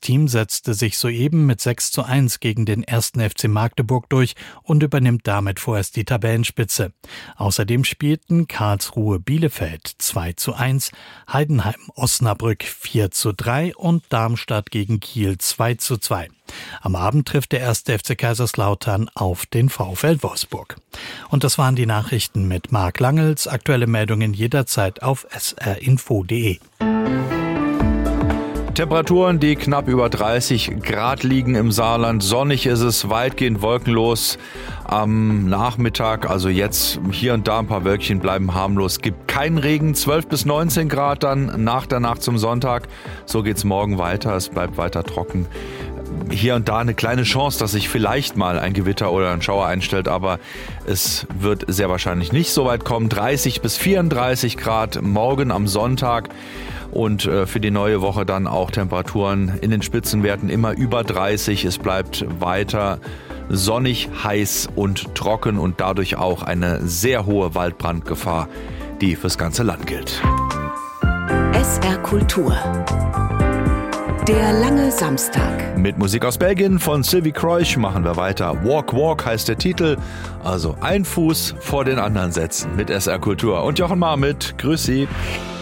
Team setzte sich soeben mit 6:1 gegen den 1. FC Magdeburg durch und übernimmt damit vorerst die Tabellenspitze. Außerdem spielten Karlsruhe Bielefeld 2:1, Heidenheim Osnabrück 4:3 und Darmstadt gegen Kiel 2:2. Am Abend trifft der 1. FC Kaiserslautern auf den VfL Wolfsburg. Und das waren die Nachrichten mit Marc Langels. Aktuelle Meldungen jederzeit auf srinfo.de. Temperaturen, die knapp über 30 Grad liegen im Saarland. Sonnig ist es, weitgehend wolkenlos. Am Nachmittag, also jetzt hier und da ein paar Wölkchen, bleiben harmlos. Gibt keinen Regen, 12 bis 19 Grad dann nach der Nacht zum Sonntag. So geht's morgen weiter, es bleibt weiter trocken. Hier und da eine kleine Chance, dass sich vielleicht mal ein Gewitter oder ein Schauer einstellt, aber es wird sehr wahrscheinlich nicht so weit kommen. 30 bis 34 Grad morgen am Sonntag und für die neue Woche dann auch Temperaturen in den Spitzenwerten immer über 30. Es bleibt weiter sonnig, heiß und trocken und dadurch auch eine sehr hohe Waldbrandgefahr, die fürs ganze Land gilt. SR Kultur. Der lange Samstag. Mit Musik aus Belgien von Sylvie Croix machen wir weiter. Walk Walk heißt der Titel, also ein Fuß vor den anderen setzen mit SR Kultur. Und Jochen Marmit, grüß Sie.